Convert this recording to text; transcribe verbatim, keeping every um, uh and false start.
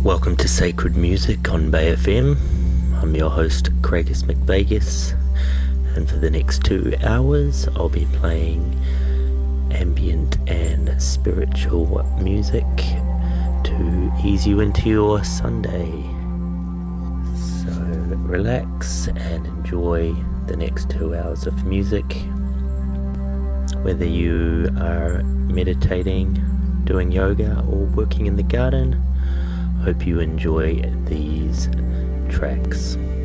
Welcome to Sacred Music on Bay F M. I'm your host, Craigus McVegas, and for the next two hours I'll be playing ambient and spiritual music to ease you into your Sunday. So relax and enjoy the next two hours of music. Whether you are meditating, doing yoga, or working in the garden, hope you enjoy these tracks.